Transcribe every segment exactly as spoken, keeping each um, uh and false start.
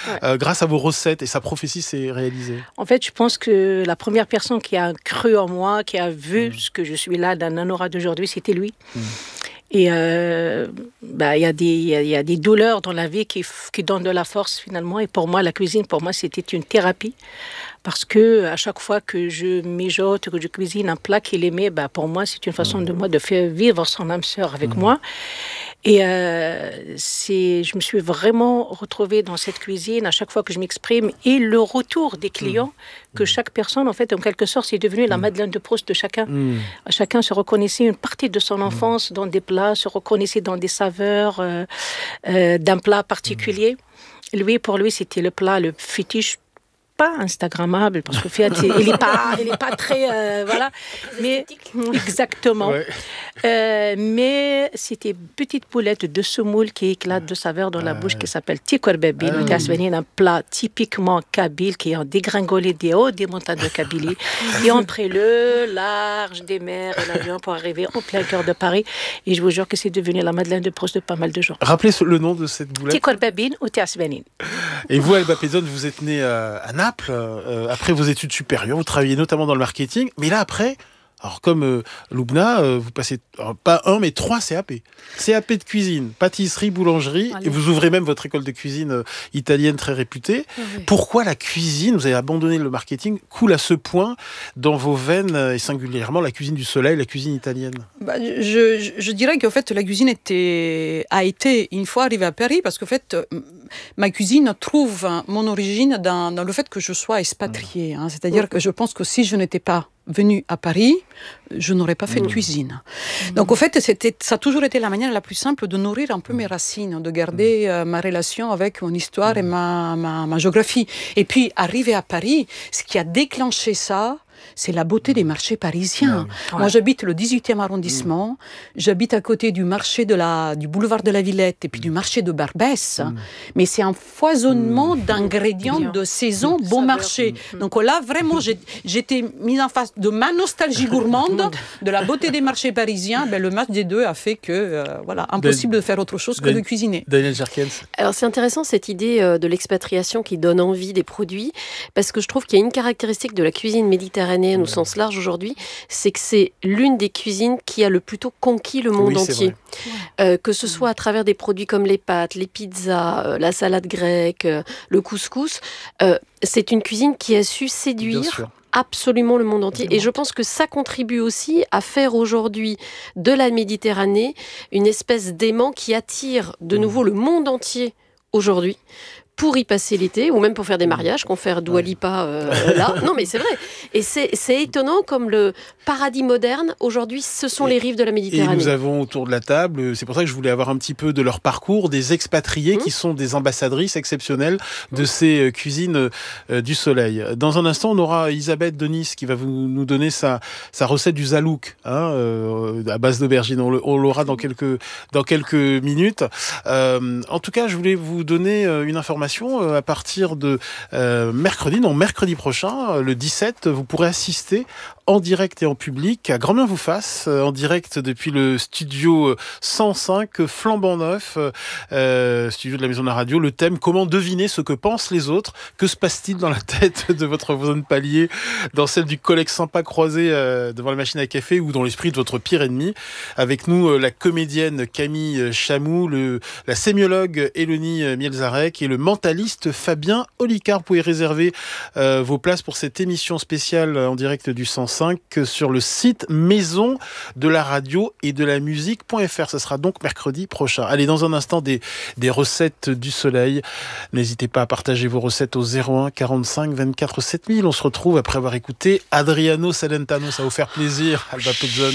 ouais. euh, grâce à vos recettes, et sa prophétie s'est réalisée. En fait, je pense que la première personne qui a cru en moi, qui a vu mmh. ce que je suis là d'un Anora d'aujourd'hui, c'était lui. Mmh. Et euh, bah, y a des, y a, y a des douleurs dans la vie qui, qui donnent de la force finalement. Et pour moi, la cuisine, pour moi, c'était une thérapie. Parce que à chaque fois que je mijote, que je cuisine un plat qu'il aimait, bah, pour moi, c'est une façon de moi de faire vivre son âme sœur avec mmh. moi. Et euh, c'est, je me suis vraiment retrouvée dans cette cuisine à chaque fois que je m'exprime. Et le retour des clients, mmh. que chaque personne, en fait, en quelque sorte, c'est devenu mmh. la Madeleine de Proust de chacun. Mmh. Chacun se reconnaissait une partie de son enfance mmh. dans des plats, se reconnaissait dans des saveurs euh, euh, d'un plat particulier. Mmh. Lui, pour lui, c'était le plat le fétiche, pas instagrammable parce que fait il est pas il est pas très euh, voilà mais exactement ouais. euh, mais c'était une petite poulette de semoule qui éclate de saveur dans la bouche qui s'appelle tikor babine euh. un plat typiquement kabyle qui est en dégringolé des hauts des montagnes de Kabylie et entre le large des mers et l'avion pour arriver au plein cœur de Paris et je vous jure que c'est devenu la Madeleine de Proust de pas mal de gens. Rappelez le nom de cette boulette. Tikor babine ou Tiasbenin. Et vous, Elba Pezon, vous êtes née à, à Naples, euh, après vos études supérieures, vous travaillez notamment dans le marketing, mais là après, alors comme euh, Loubna, euh, vous passez alors, pas un mais trois C A P. C A P de cuisine, pâtisserie, boulangerie, Allez. Et vous ouvrez même votre école de cuisine euh, italienne très réputée. Oui. Pourquoi la cuisine, vous avez abandonné le marketing, coule à ce point dans vos veines, euh, et singulièrement la cuisine du soleil, la cuisine italienne? bah, je, je, je dirais qu'en fait la cuisine était, a été une fois arrivée à Paris, parce qu'en fait ma cuisine trouve mon origine dans, dans le fait que je sois expatriée. Hein. C'est-à-dire oui. que je pense que si je n'étais pas venue à Paris, je n'aurais pas fait mmh. de cuisine. Mmh. Donc, en fait, c'était, ça a toujours été la manière la plus simple de nourrir un peu mes racines, de garder euh, ma relation avec mon histoire mmh. et ma, ma, ma géographie. Et puis, arriver à Paris, ce qui a déclenché ça, c'est la beauté des marchés parisiens. Ouais. Moi, j'habite le dix-huitième arrondissement. Mmh. J'habite à côté du marché de la, du boulevard de la Villette et puis du marché de Barbès. Mmh. Mais c'est un foisonnement mmh. d'ingrédients Bien. de saison, bon marché. Mmh. Donc là, vraiment, j'ai, j'étais mise en face de ma nostalgie gourmande, de la beauté des marchés parisiens. Ben, le match des deux a fait que, euh, voilà, impossible Dan- de faire autre chose que Dan- de cuisiner. Daniel Jerkens. Alors, c'est intéressant cette idée euh, de l'expatriation qui donne envie des produits, parce que je trouve qu'il y a une caractéristique de la cuisine méditerranéenne au sens large aujourd'hui, c'est que c'est l'une des cuisines qui a le plus tôt conquis le monde oui, entier. Euh, que ce soit à travers des produits comme les pâtes, les pizzas, euh, la salade grecque, euh, le couscous, euh, c'est une cuisine qui a su séduire absolument le monde entier. Et je pense que ça contribue aussi à faire aujourd'hui de la Méditerranée une espèce d'aimant qui attire de nouveau le monde entier aujourd'hui, pour y passer l'été, ou même pour faire des mariages, qu'on fait Dua Lipa euh, là. Non, mais c'est vrai. Et c'est, c'est étonnant comme le paradis moderne, aujourd'hui, ce sont et, les rives de la Méditerranée. Et nous avons autour de la table, c'est pour ça que je voulais avoir un petit peu de leur parcours, des expatriés mmh. qui sont des ambassadrices exceptionnelles de mmh. ces euh, cuisines euh, du soleil. Dans un instant, on aura Elisabeth de Nice qui va vous, nous donner sa, sa recette du zalouk, hein, euh, à base d'aubergine. On, le, on l'aura dans quelques, dans quelques minutes. Euh, en tout cas, je voulais vous donner euh, une information à partir de euh, mercredi, non, mercredi prochain, le dix-sept, vous pourrez assister en direct et en public à Grand Bien vous fasse, en direct depuis le studio cent cinq, flambant neuf, euh, studio de la Maison de la Radio. Le thème: comment deviner ce que pensent les autres? Que se passe-t-il dans la tête de votre voisine palier, dans celle du collègue sympa croisé euh, devant la machine à café, ou dans l'esprit de votre pire ennemi? Avec nous, euh, la comédienne Camille Chamou, le, la sémiologue Élodie Mielzarek et le mentaliste Fabien Olicard. Vous pouvez réserver euh, vos places pour cette émission spéciale en direct du cent cinq sur le site maison de la radio et de la musique.fr. Ce sera donc mercredi prochain. Allez, dans un instant, des, des recettes du soleil. N'hésitez pas à partager vos recettes au zéro un quarante-cinq vingt-quatre sept mille. On se retrouve après avoir écouté Adriano Celentano. Ça va vous faire plaisir, Alba Pezzone.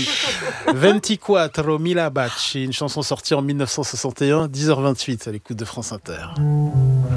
vingt-quatre mille baci, une chanson sortie en dix-neuf cent soixante et un, dix heures vingt-huit à l'écoute de France Inter.